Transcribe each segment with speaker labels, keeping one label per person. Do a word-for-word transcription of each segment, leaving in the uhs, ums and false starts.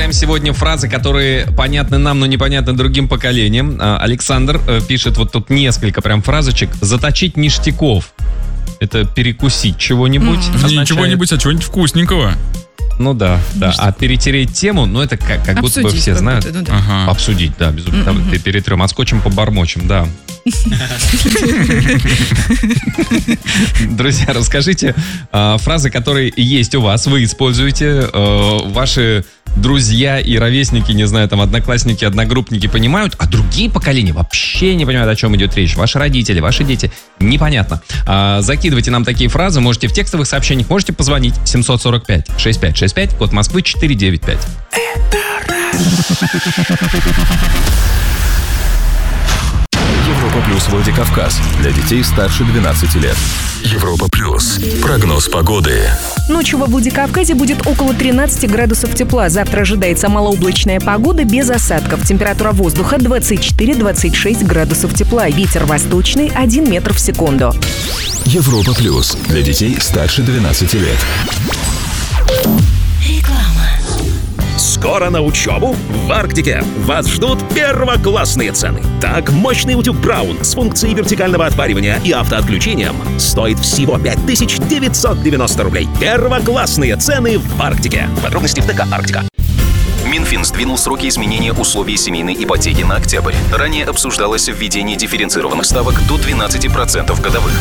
Speaker 1: Разбираем сегодня фразы, которые понятны нам, но непонятны другим поколениям. Александр пишет вот тут несколько прям фразочек. Заточить ништяков. Это перекусить чего-нибудь.
Speaker 2: Mm-hmm. Не чего-нибудь, а чего-нибудь вкусненького.
Speaker 1: Ну да, да. А перетереть тему, ну это как, как будто бы все знают. Будто, ну, да. Ага. Обсудить, да, безусловно. Mm-hmm. Перетрем, отскочим, побормочем, да. Друзья, расскажите э, фразы, которые есть у вас, вы используете, э, ваши друзья и ровесники, не знаю, там, одноклассники, одногруппники понимают, а другие поколения вообще не понимают, о чем идет речь. Ваши родители, ваши дети, непонятно. Э, закидывайте нам такие фразы, можете в текстовых сообщениях, можете позвонить семь сорок пять шестьдесят пять шестьдесят пять, код Москвы четыре девять пять.
Speaker 3: Европа Плюс Владикавказ. Для детей старше двенадцати лет. Европа Плюс. Прогноз погоды.
Speaker 4: Ночью во Владикавказе будет около тринадцати градусов тепла. Завтра ожидается малооблачная погода без осадков. Температура воздуха двадцать четыре - двадцать шесть градусов тепла. Ветер восточный один метр в секунду.
Speaker 3: Европа Плюс. Для детей старше двенадцати лет.
Speaker 5: Скоро на учебу в Арктике. Вас ждут первоклассные цены. Так, мощный утюг Браун с функцией вертикального отпаривания и автоотключением стоит всего пять тысяч девятьсот девяносто рублей. Первоклассные цены в Арктике. Подробности в ТК «Арктика».
Speaker 6: Минфин сдвинул сроки изменения условий семейной ипотеки на октябрь. Ранее обсуждалось введение дифференцированных ставок до двенадцати процентов годовых.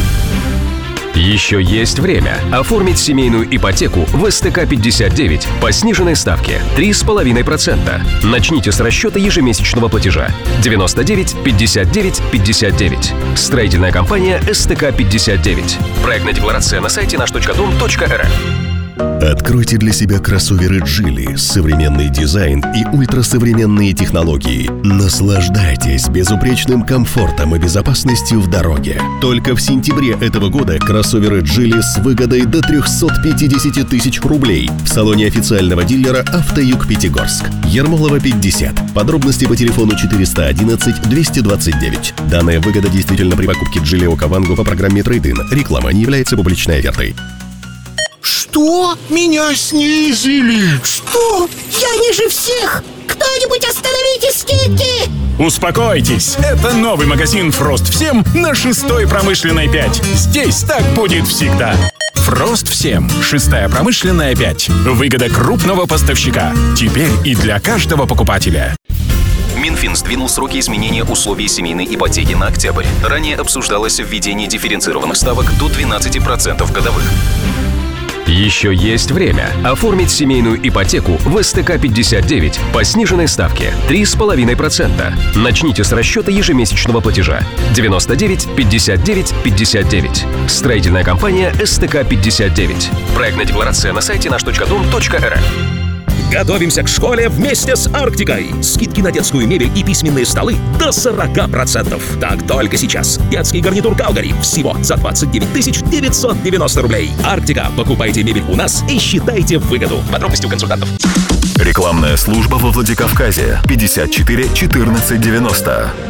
Speaker 7: Еще есть время оформить семейную ипотеку в СТК пятьдесят девять по сниженной ставке три с половиной процента. Начните с расчета ежемесячного платежа девяносто девять пятьдесят девять пятьдесят девять. Строительная компания СТК пятьдесят девять. Проектная декларация на сайте наш точка дом точка эр эф.
Speaker 8: Откройте для себя кроссоверы Geely. Современный дизайн и ультрасовременные технологии. Наслаждайтесь безупречным комфортом и безопасностью в дороге. Только в сентябре этого года кроссоверы Geely с выгодой до триста пятьдесят тысяч рублей в салоне официального дилера «Автоюг Пятигорск». Ермолова, пятьдесят. Подробности по телефону четыреста одиннадцать двести двадцать девять. Данная выгода действительно при покупке Geely Окавангу по программе Трейд-ин. Реклама не является публичной офертой.
Speaker 9: Что? Меня снизили? Что? Я ниже всех! Кто-нибудь остановите скидки!
Speaker 10: Успокойтесь, это новый магазин «Фрост всем» на шестой промышленной пять. Здесь так будет всегда. «Фрост всем», шестая промышленная пять. Выгода крупного поставщика. Теперь и для каждого покупателя.
Speaker 6: Минфин сдвинул сроки изменения условий семейной ипотеки на октябрь. Ранее обсуждалось введение дифференцированных ставок до двенадцати процентов годовых.
Speaker 7: Еще есть время оформить семейную ипотеку в СТК пятьдесят девять по сниженной ставке три с половиной процента. Начните с расчета ежемесячного платежа девяносто девять пятьдесят девять пятьдесят девять. Строительная компания СТК пятьдесят девять. Проектная декларация на сайте наш точка дом точка эр эф.
Speaker 5: Готовимся к школе вместе с Арктикой. Скидки на детскую мебель и письменные столы до сорока процентов. Так только сейчас. Детский гарнитур Калгари всего за двадцать девять тысяч девятьсот девяносто рублей. Арктика. Покупайте мебель у нас и считайте выгоду. Подробности у консультантов.
Speaker 3: Рекламная служба во Владикавказе. пятьдесят четыре четырнадцать девяносто.